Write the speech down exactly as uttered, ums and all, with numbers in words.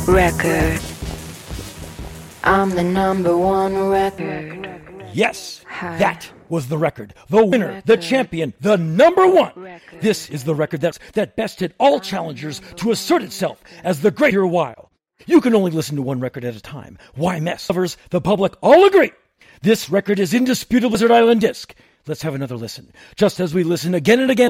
record. I'm the number one record. Yes, that was the record. The winner, the champion, the number one. This is the record that's, that bested all challengers to assert itself as the greater while. You can only listen to one record at a time. Why mess? Lovers, the public all agree. This record is indisputable Wizard Island disc. Let's have another listen. Just as we listen again and again.